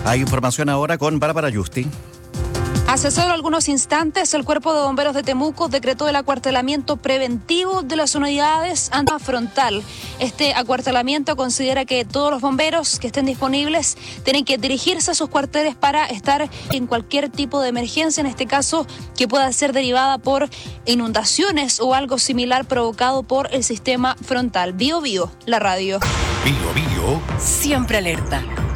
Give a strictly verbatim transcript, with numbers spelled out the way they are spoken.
Hay información ahora con Bárbara Justi. Hace solo algunos instantes, el Cuerpo de Bomberos de Temuco decretó el acuartelamiento preventivo de las unidades frontal. Este acuartelamiento considera que todos los bomberos que estén disponibles tienen que dirigirse a sus cuarteles para estar en cualquier tipo de emergencia, en este caso que pueda ser derivada por inundaciones o algo similar provocado por el sistema frontal. Bio Bio, la radio. Bio Bio. Siempre alerta.